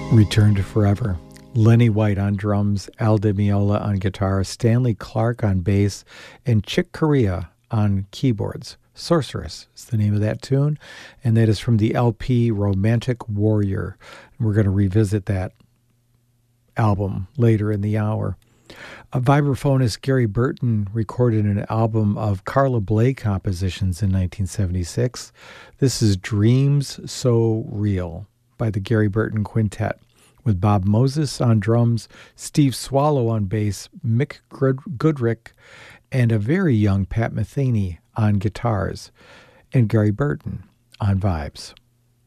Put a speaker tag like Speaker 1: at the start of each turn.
Speaker 1: Return to Forever. Lenny White on drums, Al Di Meola on guitar, Stanley Clarke on bass, and Chick Corea on keyboards. Sorceress is the name of that tune, and that is from the LP Romantic Warrior. We're going to revisit that album later in the hour. A vibraphonist Gary Burton recorded an album of Carla Bley compositions in 1976. This is Dreams So Real by the Gary Burton Quintet, with Bob Moses on drums, Steve Swallow on bass, Mick Goodrick, and a very young Pat Metheny on guitars, and Gary Burton on vibes.